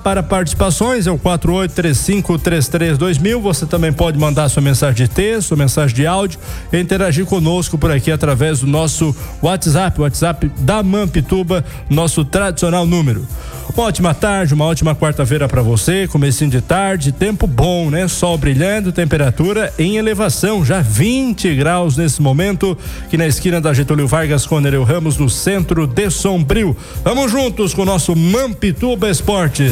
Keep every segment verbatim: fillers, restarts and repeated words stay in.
para participações, é o quatro oito três cinco três três dois mil. Você também pode mandar sua mensagem de texto, mensagem de áudio e interagir conosco por aqui através do nosso WhatsApp, o WhatsApp da Mampituba, nosso tradicional número. Uma ótima tarde, uma ótima quarta-feira para você, comecinho de tarde, tempo bom, né? Sol brilhando, temperatura em elevação, já vinte graus nesse momento, aqui na esquina da Getúlio Vargas com Nereu Ramos, no centro de Sombrio. Vamos juntos com o nosso Mampituba Esportes.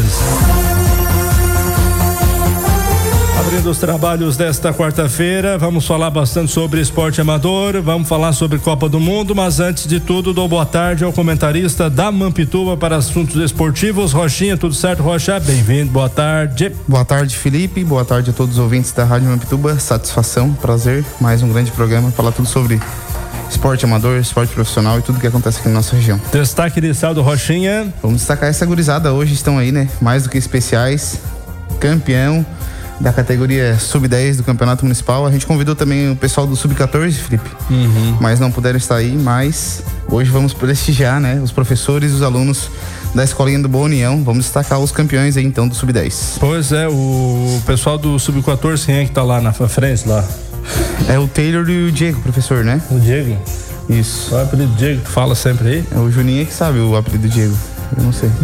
Abrindo os trabalhos desta quarta-feira, vamos falar bastante sobre esporte amador, vamos falar sobre Copa do Mundo, mas antes de tudo, dou boa tarde ao comentarista da Mampituba para assuntos esportivos, Rochinha. Tudo certo, Rocha? Bem-vindo, boa tarde. Boa tarde, Felipe, boa tarde a todos os ouvintes da Rádio Mampituba, satisfação, prazer, mais um grande programa, falar tudo sobre esporte amador, esporte profissional e tudo que acontece aqui na nossa região. Destaque inicial do Rochinha. Vamos destacar essa gurizada, hoje estão aí, né, mais do que especiais, campeão da categoria sub dez do Campeonato Municipal. A gente convidou também o pessoal do sub catorze, Felipe, uhum. mas não puderam estar aí, mas hoje vamos prestigiar, né, os professores e os alunos da escolinha do Boa União. Vamos destacar os campeões aí então do sub dez. Pois é, o pessoal do sub catorze, quem é que tá lá na frente lá? É o Taylor e o Diego, professor, né? O Diego? Isso. Qual é o apelido do Diego? Tu fala sempre aí? É o Juninho que sabe o apelido do Diego. Eu não sei.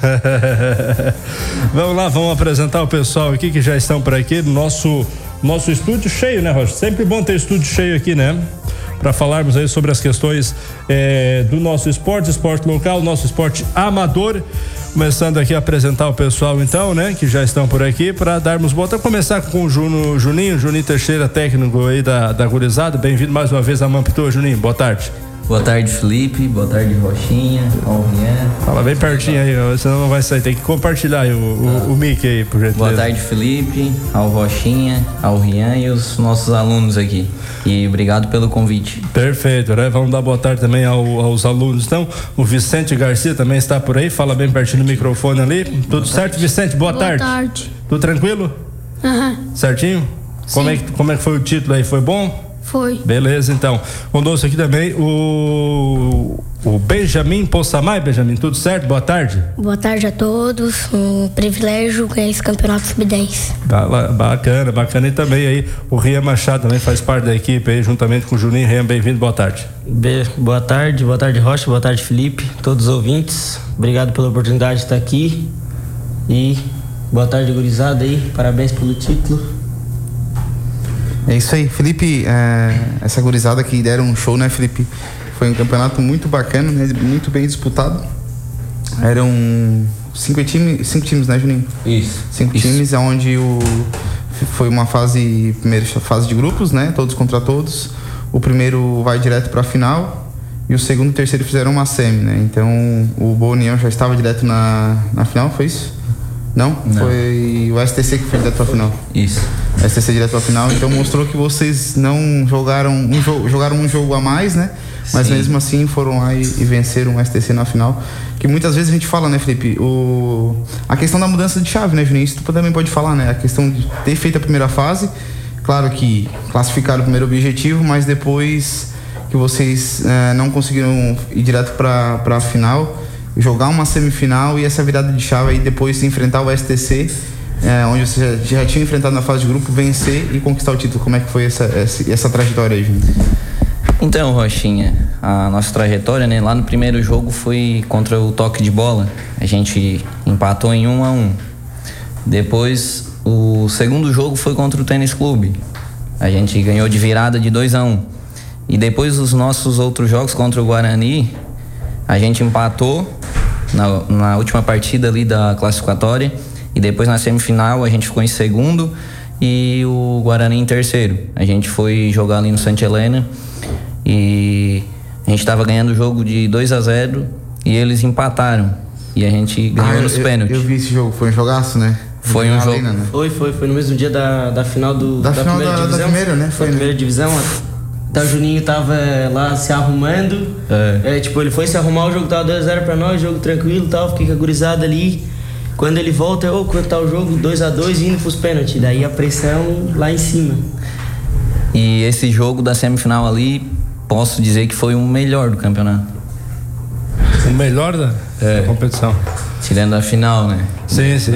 Vamos lá, vamos apresentar o pessoal aqui que já estão por aqui. Nosso, nosso estúdio cheio, né, Rocha? Sempre bom ter estúdio cheio aqui, né? Para falarmos aí sobre as questões é, do nosso esporte, esporte local, nosso esporte amador. Começando aqui a apresentar o pessoal então, né, que já estão por aqui, para darmos boa tarde. Começar com o Juno, Juninho, Juninho Teixeira, técnico aí da, da gurizada. Bem-vindo mais uma vez à Mampituba, Juninho. Boa tarde. Boa tarde, Felipe. Boa tarde, Rochinha. Ao Rian. Fala bem pertinho aí, senão não vai sair. Tem que compartilhar aí o, o, o mic aí, por gentileza. Boa tarde, Felipe, ao Rochinha, ao Rian e os nossos alunos aqui. E obrigado pelo convite. Perfeito, né? Vamos dar boa tarde também ao, aos alunos. Então, o Vicente Garcia também está por aí. Fala bem pertinho do microfone ali. Tudo boa certo, tarde. Vicente? Boa, boa tarde. Boa tarde. Tudo tranquilo? Aham. Uhum. Certinho? Sim. Como é, que, como é que foi o título aí? Foi bom? Foi. Beleza, então. Conosco aqui também o, o Benjamin Possamay. Benjamin, tudo certo? Boa tarde. Boa tarde a todos. Um privilégio ganhar esse campeonato sub dez. Bacana, bacana. E também aí o Rian Machado também faz parte da equipe aí, juntamente com o Juninho. Rian, bem-vindo, boa tarde. Be- boa tarde, boa tarde, Rocha, boa tarde, Felipe, todos os ouvintes. Obrigado pela oportunidade de estar aqui. E boa tarde, gurizada aí. Parabéns pelo título. É isso aí, Felipe, é, essa gurizada que deram um show, né, Felipe? Foi um campeonato muito bacana, né, muito bem disputado. Eram cinco times, cinco times, né, Juninho? Isso. Cinco isso. times, onde o, foi uma fase, primeira fase de grupos, né, todos contra todos. O primeiro vai direto para a final e o segundo e o terceiro fizeram uma semi, né? Então o Boa União já estava direto na, na final, foi isso? Não? Não? Foi o S T C que foi direto para a final. Isso. S T C direto para a final, então mostrou que vocês não jogaram um jogo, jogaram um jogo a mais, né? Mas sim, mesmo assim foram lá e, e venceram o S T C na final. Que muitas vezes a gente fala, né, Felipe? O, a questão da mudança de chave, né, Juninho? Isso tu também pode falar, né? A questão de ter feito a primeira fase, claro que classificaram o primeiro objetivo, mas depois que vocês eh, não conseguiram ir direto para a final, jogar uma semifinal e essa virada de chave aí depois de enfrentar o S T C, é, onde você já, já tinha enfrentado na fase de grupo, vencer e conquistar o título. Como é que foi essa, essa, essa trajetória aí, Júnior? Então, Rochinha, a nossa trajetória, né, lá no primeiro jogo foi contra o toque de bola. A gente empatou em um a um. Depois, o segundo jogo foi contra o Tênis Clube. A gente ganhou de virada de dois a um. E depois os nossos outros jogos contra o Guarani, a gente empatou na, na última partida ali da classificatória e depois na semifinal a gente ficou em segundo e o Guarani em terceiro. A gente foi jogar ali no Santa Helena e a gente estava ganhando o jogo de dois a zero e eles empataram e a gente ganhou ah, nos eu, pênaltis. Eu vi esse jogo, foi um jogaço, né? Foi um jogo. Arena, né? Foi, foi, foi no mesmo dia da, da final do, da, da final primeira da, divisão. Da primeira, né? Foi da primeira né? divisão. Então o Juninho tava lá se arrumando. É. É, tipo, ele foi se arrumar, o jogo tava dois a zero pra nós, jogo tranquilo e tal. Fiquei com a gurizada ali. Quando ele volta, ô, oh, quanto tá o jogo? dois a dois indo pros pênaltis. Daí a pressão lá em cima. E esse jogo da semifinal ali, posso dizer que foi o melhor do campeonato. O melhor da, é. da competição. Tirando a final, né? Sim, sim.